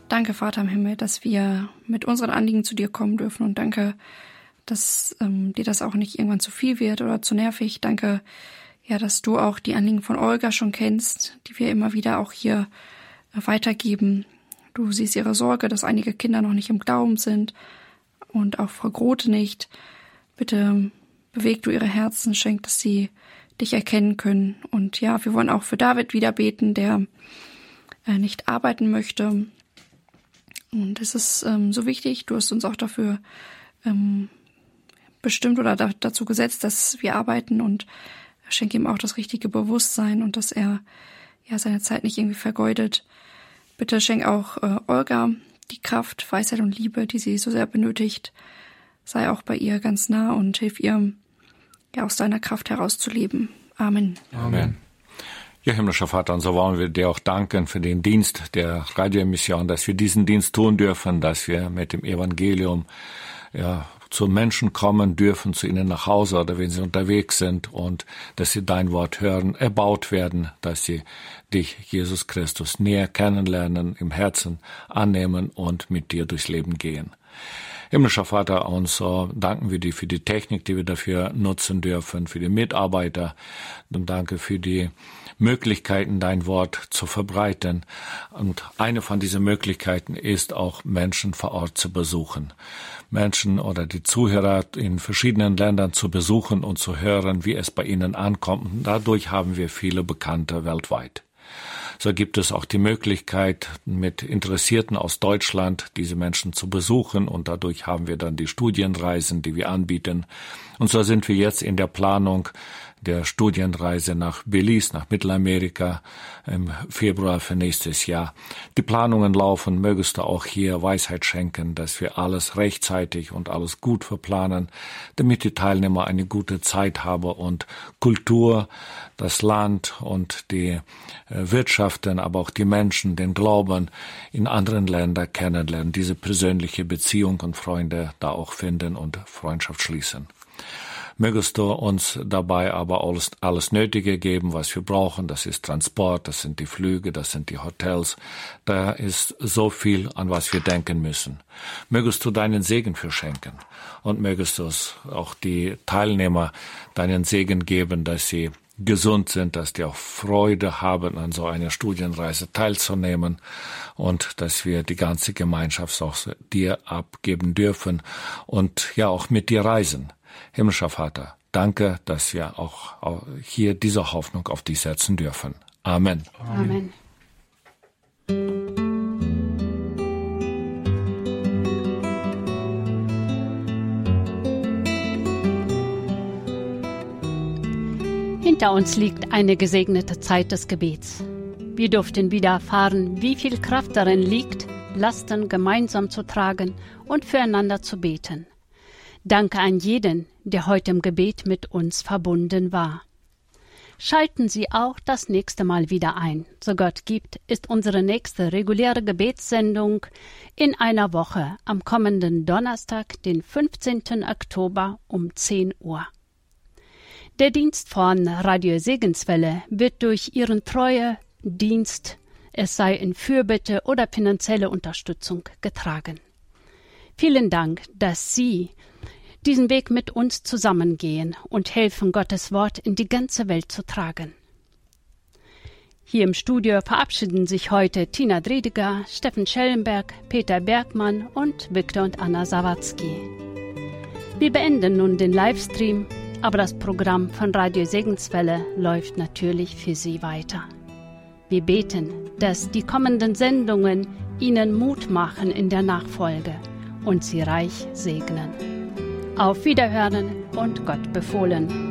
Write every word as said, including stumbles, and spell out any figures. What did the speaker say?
Danke, Vater im Himmel, dass wir mit unseren Anliegen zu dir kommen dürfen. Und danke, dass ähm, dir das auch nicht irgendwann zu viel wird oder zu nervig. Danke, ja, dass du auch die Anliegen von Olga schon kennst, die wir immer wieder auch hier äh, weitergeben. Du siehst ihre Sorge, dass einige Kinder noch nicht im Glauben sind und auch Frau Grote nicht. Bitte beweg du ihre Herzen, schenk, dass sie dich erkennen können. Und ja, wir wollen auch für David wieder beten, der äh, nicht arbeiten möchte. Und es ist ähm, so wichtig, du hast uns auch dafür ähm, bestimmt oder da, dazu gesetzt, dass wir arbeiten, und schenke ihm auch das richtige Bewusstsein und dass er ja seine Zeit nicht irgendwie vergeudet. Bitte schenk auch äh, Olga die Kraft, Weisheit und Liebe, die sie so sehr benötigt. Sei auch bei ihr ganz nah und hilf ihr, ja, aus deiner Kraft herauszuleben. Amen. Amen. Ja, himmlischer Vater, und so wollen wir dir auch danken für den Dienst der Radioemission, dass wir diesen Dienst tun dürfen, dass wir mit dem Evangelium ja zu Menschen kommen dürfen, zu ihnen nach Hause oder wenn sie unterwegs sind, und dass sie dein Wort hören, erbaut werden, dass sie dich, Jesus Christus, näher kennenlernen, im Herzen annehmen und mit dir durchs Leben gehen. Himmlischer Vater, und so danken wir dir für die Technik, die wir dafür nutzen dürfen, für die Mitarbeiter, und danke für die Möglichkeiten, dein Wort zu verbreiten. Und eine von diesen Möglichkeiten ist auch, Menschen vor Ort zu besuchen. Menschen oder die Zuhörer in verschiedenen Ländern zu besuchen und zu hören, wie es bei ihnen ankommt. Dadurch haben wir viele Bekannte weltweit. So gibt es auch die Möglichkeit, mit Interessierten aus Deutschland diese Menschen zu besuchen, und dadurch haben wir dann die Studienreisen, die wir anbieten. Und so sind wir jetzt in der Planung der Studienreise nach Belize, nach Mittelamerika im Februar für nächstes Jahr. Die Planungen laufen, mögest du auch hier Weisheit schenken, dass wir alles rechtzeitig und alles gut verplanen, damit die Teilnehmer eine gute Zeit haben und Kultur, das Land und die Wirtschaften, aber auch die Menschen, den Glauben in anderen Ländern kennenlernen, diese persönliche Beziehung und Freunde da auch finden und Freundschaft schließen. Mögest du uns dabei aber alles, alles Nötige geben, was wir brauchen. Das ist Transport, das sind die Flüge, das sind die Hotels. Da ist so viel, an was wir denken müssen. Mögest du deinen Segen für schenken. Und mögest du es auch die Teilnehmer deinen Segen geben, dass sie gesund sind, dass die auch Freude haben, an so einer Studienreise teilzunehmen, und dass wir die ganze Gemeinschaft auch dir abgeben dürfen und ja auch mit dir reisen. Himmlischer Vater, danke, dass wir auch hier diese Hoffnung auf dich setzen dürfen. Amen. Amen. Hinter uns liegt eine gesegnete Zeit des Gebets. Wir durften wieder erfahren, wie viel Kraft darin liegt, Lasten gemeinsam zu tragen und füreinander zu beten. Danke an jeden, der heute im Gebet mit uns verbunden war. Schalten Sie auch das nächste Mal wieder ein. So Gott gibt, ist unsere nächste reguläre Gebetssendung in einer Woche am kommenden Donnerstag, den fünfzehnten Oktober um zehn Uhr. Der Dienst von Radio Segenswelle wird durch Ihren treue Dienst, es sei in Fürbitte oder finanzielle Unterstützung, getragen. Vielen Dank, dass Sie diesen Weg mit uns zusammengehen und helfen, Gottes Wort in die ganze Welt zu tragen. Hier im Studio verabschieden sich heute Tina Driediger, Steffen Schellenberg, Peter Bergmann und Viktor und Anna Sawatzki. Wir beenden nun den Livestream, aber das Programm von Radio Segenswelle läuft natürlich für Sie weiter. Wir beten, dass die kommenden Sendungen Ihnen Mut machen in der Nachfolge und Sie reich segnen. Auf Wiederhören und Gott befohlen.